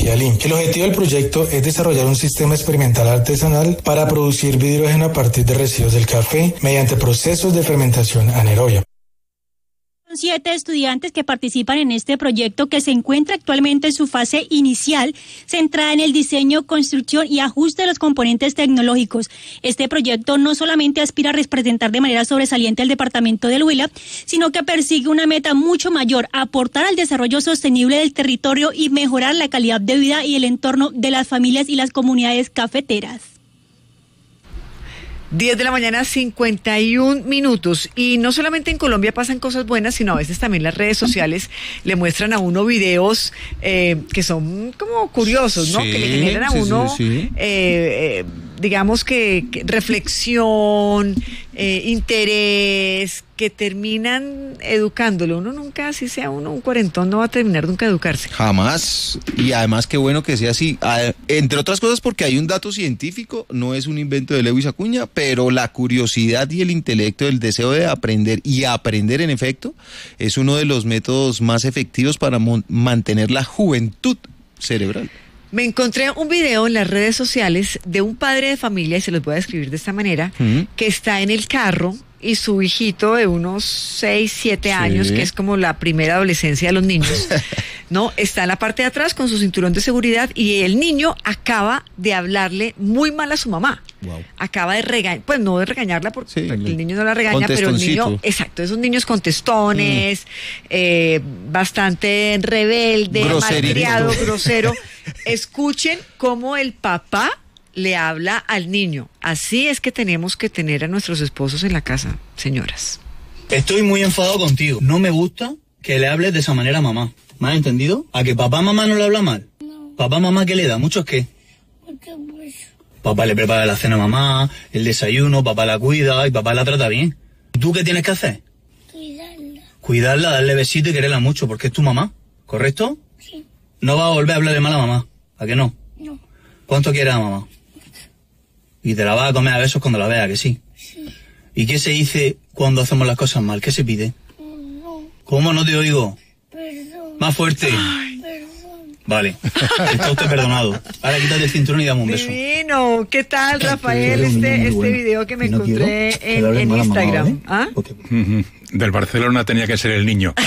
energía limpia. El objetivo del proyecto es desarrollar un sistema experimental artesanal para producir biohidrógeno a partir de residuos del café mediante procesos de fermentación anaerobia. 7 estudiantes que participan en este proyecto que se encuentra actualmente en su fase inicial, centrada en el diseño, construcción y ajuste de los componentes tecnológicos. Este proyecto no solamente aspira a representar de manera sobresaliente al departamento del Huila, sino que persigue una meta mucho mayor: aportar al desarrollo sostenible del territorio y mejorar la calidad de vida y el entorno de las familias y las comunidades cafeteras. 10 de la mañana, 51 minutos. Y no solamente en Colombia pasan cosas buenas, sino a veces también las redes sociales le muestran a uno videos que son como curiosos, ¿no? Sí, que le generan a uno, digamos que reflexión, interés, que terminan educándolo. Uno nunca, así sea uno un cuarentón, no va a terminar nunca de educarse. Jamás. Y además qué bueno que sea así. Entre otras cosas porque hay un dato científico, no es un invento de Lewis Acuña, pero la curiosidad y el intelecto, el deseo de aprender y aprender en efecto, es uno de los métodos más efectivos para mantener la juventud cerebral. Me encontré un video en las redes sociales de un padre de familia, y se los voy a describir de esta manera, que está en el carro y su hijito de unos 6, 7 años, que es como la primera adolescencia de los niños, ¿no? Está en la parte de atrás con su cinturón de seguridad y el niño acaba de hablarle muy mal a su mamá. Wow. Acaba de regañar, pues no de regañarla porque el niño no la regaña, pero el niño, exacto, esos niños contestones, bastante rebelde, malcriado, grosero. Escuchen cómo el papá le habla al niño. Así es que tenemos que tener a nuestros esposos en la casa, señoras. Estoy muy enfadado contigo. No me gusta que le hables de esa manera a mamá. ¿Me has entendido? ¿A que papá mamá no le habla mal? No. ¿Papá mamá qué le da? ¿Muchos qué? Muchos besos. Papá le prepara la cena a mamá, el desayuno, papá la cuida y papá la trata bien. ¿Y tú qué tienes que hacer? Cuidarla. Cuidarla, darle besitos y quererla mucho, porque es tu mamá, ¿correcto? Sí. No vas a volver a hablarle mal a mamá, ¿a que no? No. ¿Cuánto quieres a mamá? Y te la vas a comer a besos cuando la veas, ¿que sí? Sí. ¿Y qué se dice cuando hacemos las cosas mal? ¿Qué se pide? No. ¿Cómo no te oigo? Perdón. Más fuerte. Ay. Perdón. Vale, está usted perdonado. Ahora quítate el cinturón y dame un beso. Divino. ¿Qué tal, Rafael, este video que me encontré en Instagram? ¿Ah? Del Barcelona tenía que ser el niño.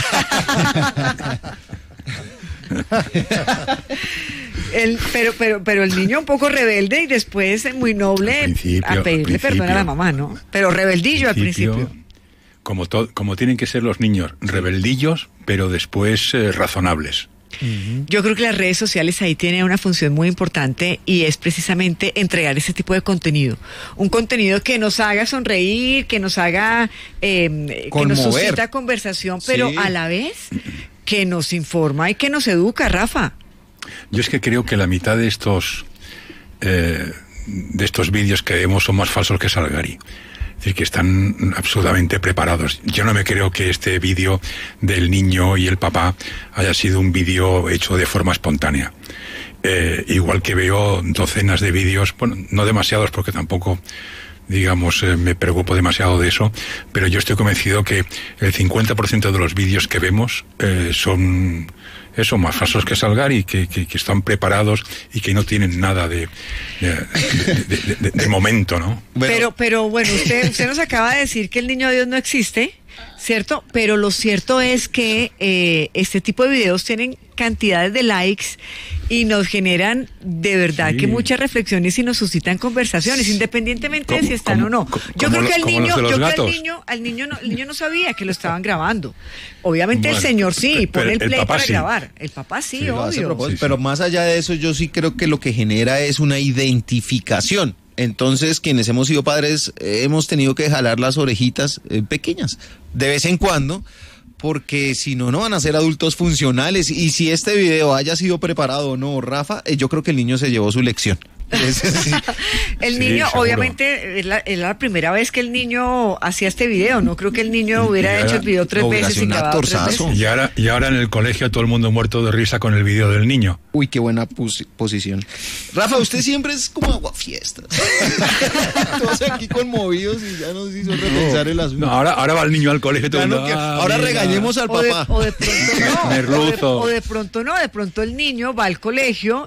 Pero el niño un poco rebelde y después muy noble a pedirle perdón a la mamá, ¿no? Pero rebeldillo al principio. Como tienen que ser los niños, rebeldillos, pero después razonables. Yo creo que las redes sociales ahí tienen una función muy importante y es precisamente entregar ese tipo de contenido. Un contenido que nos haga sonreír, que nos haga, que nos suscita conversación, pero a la vez que nos informa y que nos educa, Rafa. Yo es que creo que la mitad de estos vídeos que vemos son más falsos que Salgari. Es decir, que están absolutamente preparados. Yo no me creo que este vídeo del niño y el papá haya sido un vídeo hecho de forma espontánea. Igual que veo docenas de vídeos, bueno, no demasiados porque tampoco, digamos, me preocupo demasiado de eso, pero yo estoy convencido que el 50% de los vídeos que vemos son más falsos que Salgari, que están preparados y que no tienen nada de momento, ¿no? Pero bueno, usted nos acaba de decir que el niño Dios no existe, ¿cierto? Pero lo cierto es que este tipo de videos tienen cantidades de likes y nos generan de verdad que muchas reflexiones y nos suscitan conversaciones, independientemente de si están o no. Yo creo que el niño no sabía que lo estaban grabando. Obviamente el señor sí, pone el play para grabar. El papá sí, obvio. Pero más allá de eso, yo sí creo que lo que genera es una identificación. Entonces, quienes hemos sido padres, hemos tenido que jalar las orejitas pequeñas, de vez en cuando, porque si no, no van a ser adultos funcionales. Y si este video haya sido preparado o no, Rafa, yo creo que el niño se llevó su lección. El niño, seguro. Obviamente, es la primera vez que el niño hacía este video. No creo que el niño hubiera hecho el video 3 veces y grabado 3 veces. Y ahora en el colegio todo el mundo muerto de risa con el video del niño. Uy, qué buena posición. Rafa, usted siempre es como aguafiestas. Todos aquí conmovidos y ya nos hizo repensar el asunto. No, ahora va el niño al colegio. Todo ahora regañemos al papá. De pronto el niño va al colegio